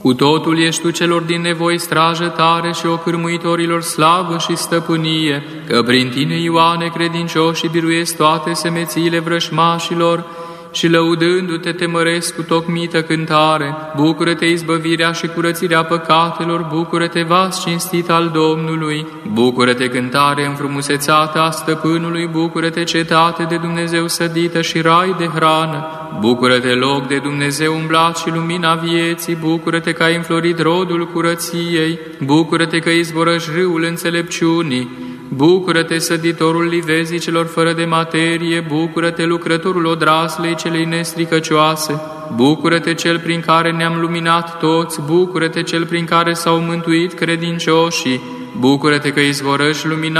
Cu totul ești tu celor din nevoi strajă tare și ocârmuitorilor slavă și stăpânie, că prin tine, Ioane, credincioșii biruiesc toate semețiile vrășmașilor și lăudându-te te măresc cu tocmită cântare. Bucură-te izbăvirea și curățirea păcatelor, bucură-te vas cinstit al Domnului, bucură-te cântare înfrumusețată a Stăpânului, bucură-te cetate de Dumnezeu sădită și rai de hrană, bucură-te loc de Dumnezeu umblat și lumina vieții, bucură-te că ai înflorit rodul curăției, bucură-te că izvorăși râul înțelepciunii, bucură-te săditorul livezii celor fără de materie, bucură-te lucrătorul odraslei celei nestricăcioase, bucură-te cel prin care ne-am luminat toți, bucură-te cel prin care s-au mântuit credincioșii, bucură-te că izvorăși lumina